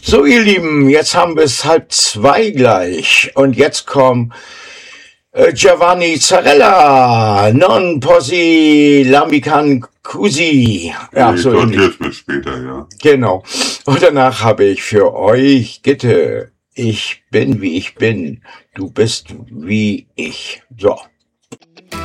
So, ihr Lieben, jetzt haben wir es 1:30 gleich. Und jetzt kommt Giovanni Zarella, non posi l'amican cusi. Ja, so ähnlich. Jetzt bis später, ja. Genau. Und danach habe ich für euch Gitte. Ich bin, wie ich bin. Du bist, wie ich. So.